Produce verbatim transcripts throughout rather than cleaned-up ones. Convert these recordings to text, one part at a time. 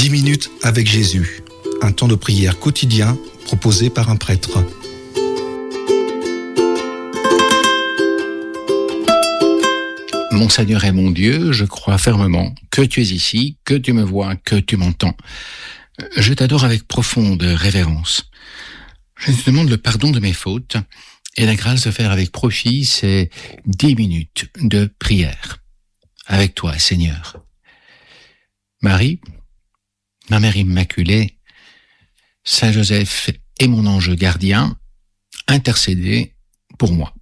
dix minutes avec Jésus, un temps de prière quotidien proposé par un prêtre. Mon Seigneur et mon Dieu, je crois fermement que tu es ici, que tu me vois, que tu m'entends. Je t'adore avec profonde révérence. Je te demande le pardon de mes fautes et la grâce de faire avec profit ces dix minutes de prière. Avec toi, Seigneur. Marie, ma Mère Immaculée, Saint Joseph et mon ange gardien, intercédez pour moi.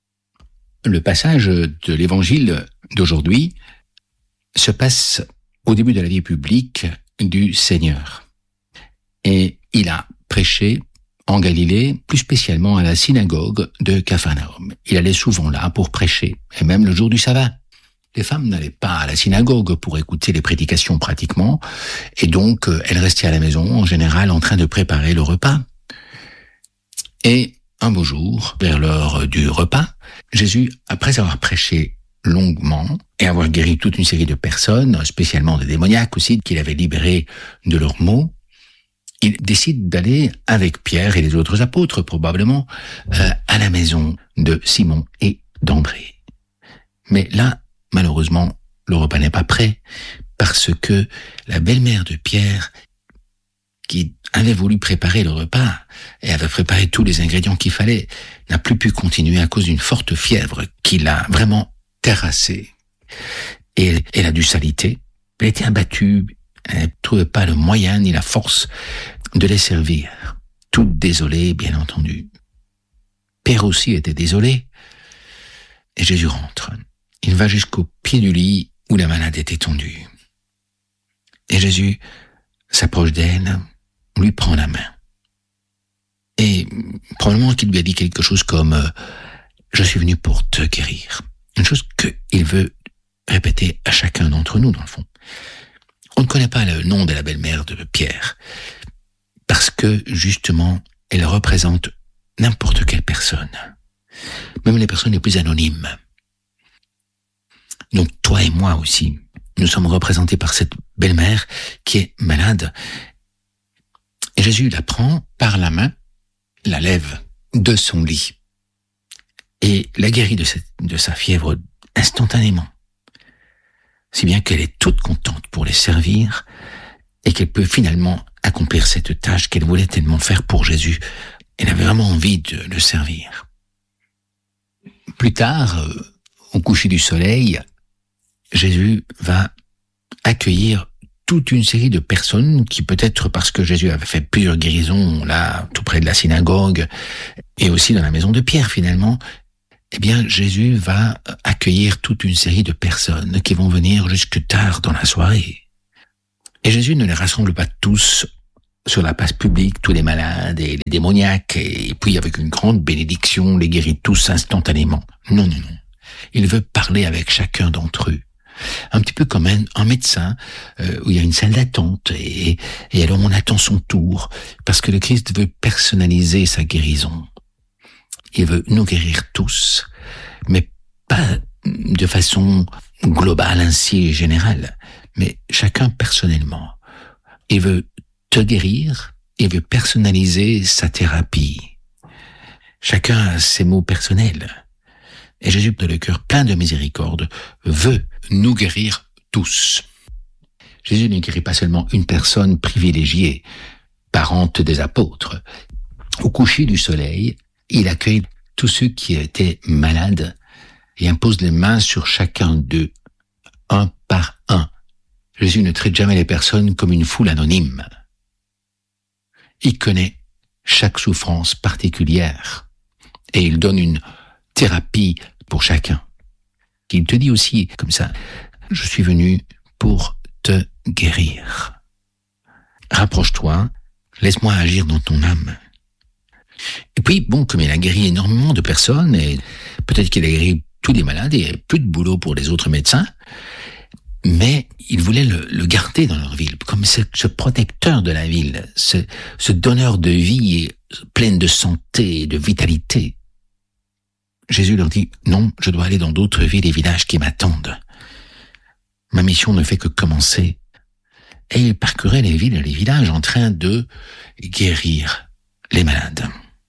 Le passage de l'évangile d'aujourd'hui se passe au début de la vie publique du Seigneur. Et il a prêché en Galilée, plus spécialement à la synagogue de Capharnaüm. Il allait souvent là pour prêcher, et même le jour du sabbat. Les femmes n'allaient pas à la synagogue pour écouter les prédications pratiquement, et donc elles restaient à la maison, en général en train de préparer le repas. Et un beau jour, vers l'heure du repas, Jésus, après avoir prêché longuement et avoir guéri toute une série de personnes, spécialement des démoniaques aussi, qu'il avait libérés de leurs maux, il décide d'aller avec Pierre et les autres apôtres, probablement, euh, à la maison de Simon et d'André. Mais là, malheureusement, le repas n'est pas prêt, parce que la belle-mère de Pierre, qui avait voulu préparer le repas et avait préparé tous les ingrédients qu'il fallait, n'a plus pu continuer à cause d'une forte fièvre qui l'a vraiment terrassée. Et elle a dû s'aliter. Elle était abattue. Elle ne trouvait pas le moyen ni la force de les servir. Toute désolée, bien entendu. Pierre aussi était désolé. Et Jésus rentre. Il va jusqu'au pied du lit où la malade est étendue. Et Jésus s'approche d'elle, lui prend la main. Et probablement qu'il lui a dit quelque chose comme euh, « Je suis venu pour te guérir ». Une chose qu'il veut répéter à chacun d'entre nous, dans le fond. On ne connaît pas le nom de la belle-mère de Pierre, parce que, justement, elle représente n'importe quelle personne, même les personnes les plus anonymes. Donc, toi et moi aussi, nous sommes représentés par cette belle-mère qui est malade. Et Jésus la prend par la main, la lève de son lit et la guérit de, cette, de sa fièvre instantanément. Si bien qu'elle est toute contente pour les servir et qu'elle peut finalement accomplir cette tâche qu'elle voulait tellement faire pour Jésus. Elle avait vraiment envie de le servir. Plus tard, au coucher du soleil, Jésus va accueillir toute une série de personnes qui, peut-être parce que Jésus avait fait plusieurs guérisons là, tout près de la synagogue et aussi dans la maison de Pierre finalement, eh bien Jésus va accueillir toute une série de personnes qui vont venir jusque tard dans la soirée. Et Jésus ne les rassemble pas tous sur la place publique, tous les malades et les démoniaques, et puis avec une grande bénédiction, les guérit tous instantanément. Non, non, non. Il veut parler avec chacun d'entre eux. Un petit peu comme un, un médecin euh, où il y a une salle d'attente et, et alors on attend son tour parce que le Christ veut personnaliser sa guérison. Il veut nous guérir tous, mais pas de façon globale ainsi générale, mais chacun personnellement. Il veut te guérir, il veut personnaliser sa thérapie. Chacun a ses mots personnels. Et Jésus, de le cœur plein de miséricorde, veut nous guérir tous. Jésus ne guérit pas seulement une personne privilégiée, parente des apôtres. Au coucher du soleil, il accueille tous ceux qui étaient malades et impose les mains sur chacun d'eux, un par un. Jésus ne traite jamais les personnes comme une foule anonyme. Il connaît chaque souffrance particulière et il donne une thérapie pour chacun. Il te dit aussi comme ça, je suis venu pour te guérir. Rapproche-toi, laisse-moi agir dans ton âme. Et puis, bon, comme il a guéri énormément de personnes, et peut-être qu'il a guéri tous les malades, et il n'y avait plus de boulot pour les autres médecins, mais il voulait le, le garder dans leur ville, comme ce, ce protecteur de la ville, ce, ce donneur de vie pleine de santé et de vitalité. Jésus leur dit, non, je dois aller dans d'autres villes et villages qui m'attendent. Ma mission ne fait que commencer. et il parcourait les villes et les villages en train de guérir les malades.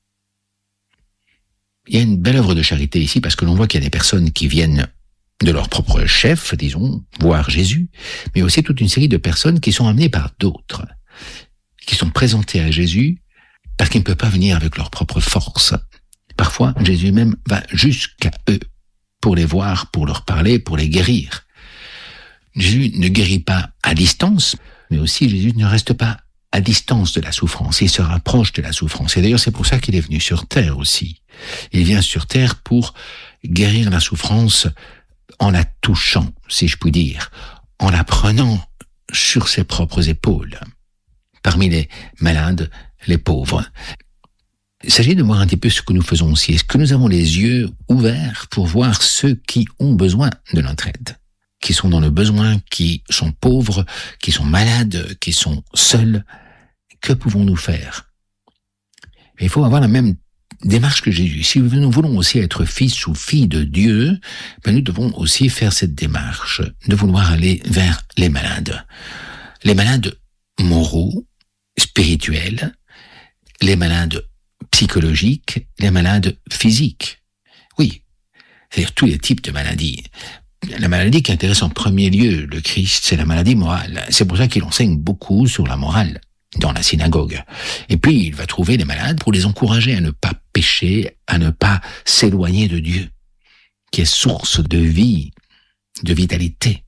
Il y a une belle œuvre de charité ici parce que l'on voit qu'il y a des personnes qui viennent de leur propre chef, disons, voir Jésus, mais aussi toute une série de personnes qui sont amenées par d'autres, qui sont présentées à Jésus parce qu'ils ne peuvent pas venir avec leur propre force. Parfois, Jésus même va jusqu'à eux pour les voir, pour leur parler, pour les guérir. Jésus ne guérit pas à distance, mais aussi Jésus ne reste pas à distance de la souffrance, il se rapproche de la souffrance. Et d'ailleurs, c'est pour ça qu'il est venu sur terre aussi. Il vient sur terre pour guérir la souffrance en la touchant, si je puis dire, en la prenant sur ses propres épaules. Parmi les malades, les pauvres. Il s'agit de voir un petit peu ce que nous faisons aussi. Est-ce que nous avons les yeux ouverts pour voir ceux qui ont besoin de notre aide, qui sont dans le besoin, qui sont pauvres, qui sont malades, qui sont seuls? Que pouvons-nous faire? Et il faut avoir la même démarche que Jésus. Si nous voulons aussi être fils ou filles de Dieu, ben nous devons aussi faire cette démarche de vouloir aller vers les malades. Les malades moraux, spirituels, les malades psychologiques, les malades physiques. Oui, c'est-à-dire tous les types de maladies. La maladie qui intéresse en premier lieu le Christ, c'est la maladie morale. C'est pour ça qu'il enseigne beaucoup sur la morale dans la synagogue. Et puis, il va trouver les malades pour les encourager à ne pas pécher, à ne pas s'éloigner de Dieu, qui est source de vie, de vitalité.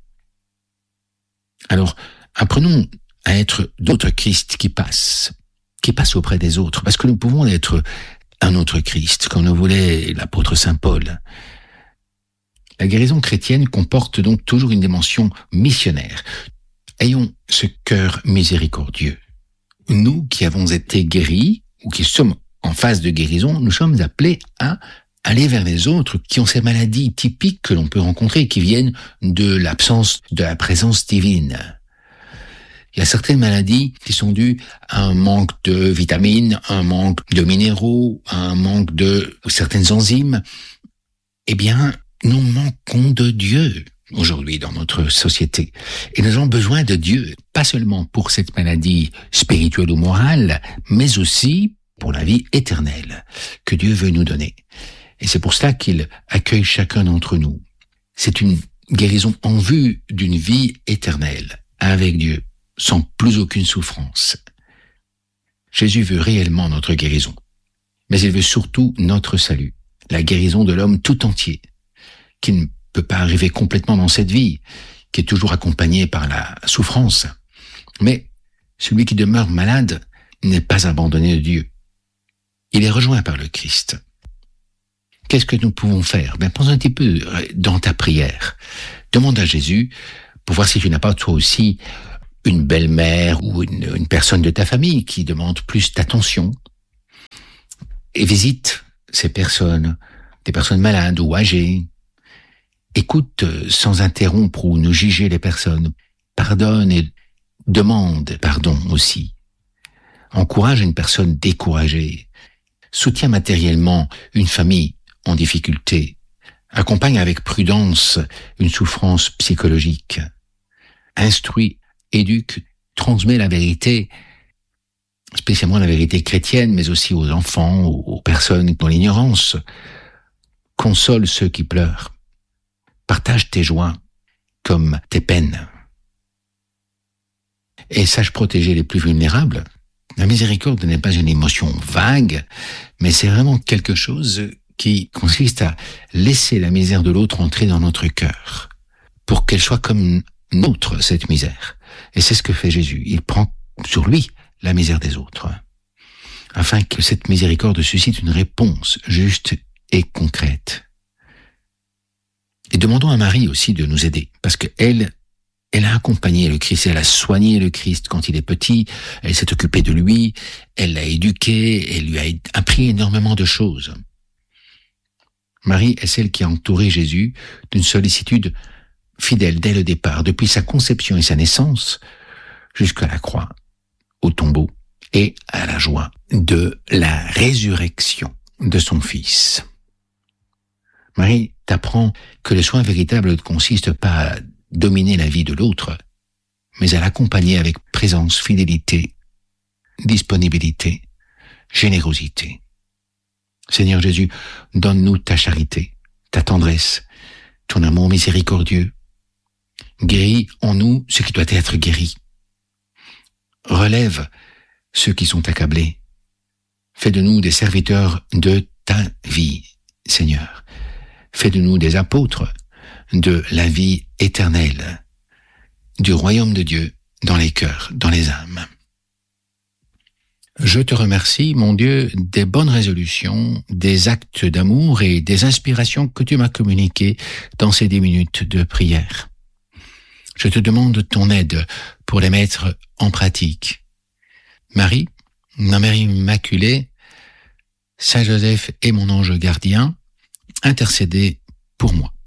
Alors, apprenons à être d'autres Christ qui passent, qui passent auprès des autres, parce que nous pouvons être un autre Christ, comme le voulait l'apôtre Saint Paul. La guérison chrétienne comporte donc toujours une dimension missionnaire. Ayons ce cœur miséricordieux. Nous qui avons été guéris, ou qui sommes en phase de guérison, nous sommes appelés à aller vers les autres qui ont ces maladies typiques que l'on peut rencontrer, qui viennent de l'absence de la présence divine. Il y a certaines maladies qui sont dues à un manque de vitamines, un manque de minéraux, un manque de certaines enzymes. Eh bien, nous manquons de Dieu aujourd'hui dans notre société. Et nous avons besoin de Dieu, pas seulement pour cette maladie spirituelle ou morale, mais aussi pour la vie éternelle que Dieu veut nous donner. Et c'est pour cela qu'il accueille chacun d'entre nous. C'est une guérison en vue d'une vie éternelle avec Dieu, sans plus aucune souffrance. Jésus veut réellement notre guérison, mais il veut surtout notre salut, la guérison de l'homme tout entier, qui ne peut pas arriver complètement dans cette vie, qui est toujours accompagnée par la souffrance. Mais celui qui demeure malade n'est pas abandonné de Dieu. Il est rejoint par le Christ. Qu'est-ce que nous pouvons faire? Ben, pense un petit peu dans ta prière. Demande à Jésus pour voir si tu n'as pas toi aussi une belle-mère ou une, une personne de ta famille qui demande plus d'attention. Et visite ces personnes, des personnes malades ou âgées. Écoute sans interrompre ou ne juger les personnes. Pardonne et demande pardon aussi. Encourage une personne découragée. Soutiens matériellement une famille en difficulté. Accompagne avec prudence une souffrance psychologique. Instruis, éduque, transmets la vérité, spécialement la vérité chrétienne, mais aussi aux enfants, aux personnes dans l'ignorance. Console ceux qui pleurent. Partage tes joies comme tes peines. Et sache protéger les plus vulnérables. La miséricorde n'est pas une émotion vague, mais c'est vraiment quelque chose qui consiste à laisser la misère de l'autre entrer dans notre cœur, pour qu'elle soit comme nôtre, cette misère. Et c'est ce que fait Jésus. Il prend sur lui la misère des autres, afin que cette miséricorde suscite une réponse juste et concrète. Et demandons à Marie aussi de nous aider, parce qu'elle, elle a accompagné le Christ, elle a soigné le Christ quand il est petit, elle s'est occupée de lui, elle l'a éduqué, elle lui a appris énormément de choses. Marie est celle qui a entouré Jésus d'une sollicitude fidèle dès le départ, depuis sa conception et sa naissance, jusqu'à la croix, au tombeau, et à la joie de la résurrection de son Fils. Marie t'apprend que le soin véritable ne consiste pas à dominer la vie de l'autre, mais à l'accompagner avec présence, fidélité, disponibilité, générosité. Seigneur Jésus, donne-nous ta charité, ta tendresse, ton amour miséricordieux. Guéris en nous ce qui doit être guéri. Relève ceux qui sont accablés. Fais de nous des serviteurs de ta vie, Seigneur. Fais de nous des apôtres de la vie éternelle, du royaume de Dieu dans les cœurs, dans les âmes. Je te remercie, mon Dieu, des bonnes résolutions, des actes d'amour et des inspirations que tu m'as communiquées dans ces dix minutes de prière. Je te demande ton aide pour les mettre en pratique. Marie, ma Mère Immaculée, Saint Joseph et mon ange gardien, intercédez pour moi.